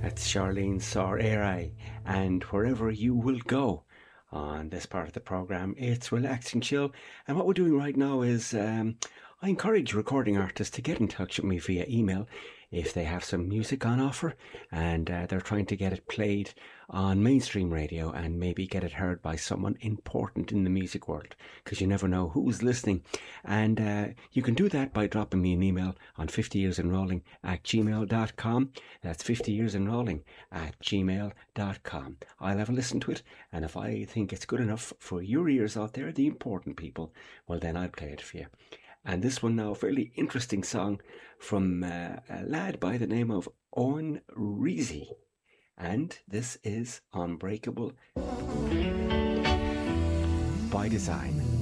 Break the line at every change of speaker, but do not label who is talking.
That's Charlene Saur and Wherever You Will Go. On this part of the program, it's Relax and Chill. And what we're doing right now is I encourage recording artists to get in touch with me via email if they have some music on offer and they're trying to get it played on mainstream radio and maybe get it heard by someone important in the music world, because you never know who's listening. And you can do that by dropping me an email on 50yearsenrolling at gmail.com. That's 50yearsenrolling at gmail.com. I'll have a listen to it, and if I think it's good enough for your ears out there, the important people, well then I'll play it for you. And this one now, a fairly interesting song from a lad by the name of Owen Reezy. And this is Unbreakable by Design.